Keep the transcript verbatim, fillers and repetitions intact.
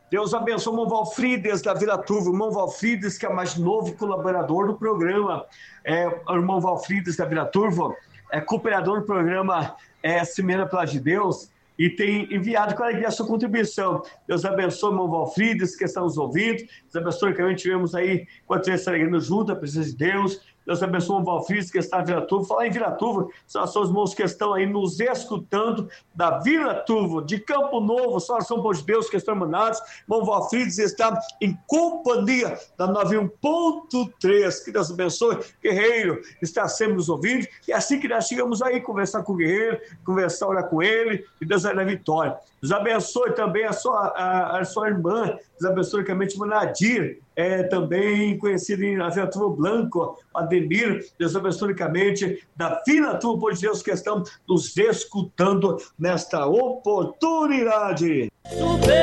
Deus abençoe o irmão Valfrides da Vila Turvo, o irmão Valfrides, que é mais novo colaborador do programa. É, o irmão Valfrides da Vila Turvo é cooperador do programa é, Cimeira Pela de Deus e tem enviado com a alegria a sua contribuição. Deus abençoe o irmão Valfrides, que está nos ouvindo. Deus abençoe que a gente tivemos aí, enquanto eles estão junto, a presença de Deus. Deus abençoe o Valfrides, que está em Vila Turvo. Falar em Vila Turvo, são os irmãos que estão aí nos escutando da Vila Turvo, de Campo Novo, só São Paulo de Deus, que estão emanados. Irmão Valfrides está em companhia da noventa e um ponto três. Que Deus abençoe. Guerreiro está sempre nos ouvindo. E assim que nós chegamos aí, conversar com o Guerreiro, conversar, orar com ele, e Deus vai dar vitória. Deus abençoe também a sua, a, a sua irmã, Deus abençoe ricamente a irmã Nadir, é, também conhecida em Vila Turvo Blanco, Ademir, Deus abençoe ricamente da Vila Turvo de Deus, que estão nos escutando nesta oportunidade. Super.